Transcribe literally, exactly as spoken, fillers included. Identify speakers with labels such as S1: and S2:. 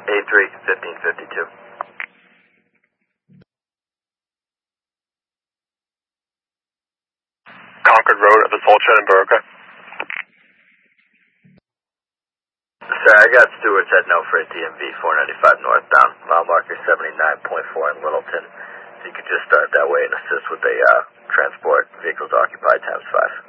S1: A three, fifteen fifty-two.
S2: Concord Road at the Salt Shed in Baroka.
S1: Sir, I got Stewart's at no freight D M V four ninety-five northbound, mile marker seventy-nine point four in Littleton. So you could just start that way and assist with the uh, transport, vehicles occupied times five.